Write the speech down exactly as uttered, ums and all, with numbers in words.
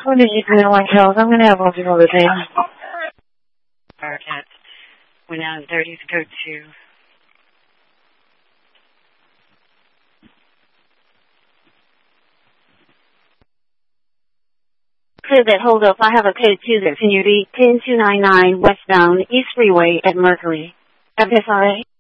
What did you feel like, Hells? I'm going to have one people the day. Bearcat went out in thirties code two. Clear that, hold up. I have a code two that's in your D ten two nine nine westbound East Freeway at Mercury. F S R A.